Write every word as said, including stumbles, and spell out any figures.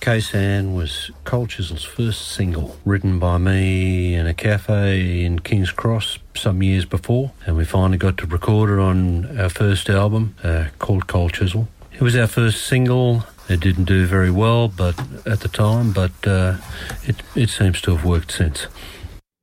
Kaysan was Cold Chisel's first single, written by me in a cafe in King's Cross some years before, and we finally got to record it on our first album uh, called Cold Chisel. It was our first single. It didn't do very well but at the time, but uh, it, it seems to have worked since.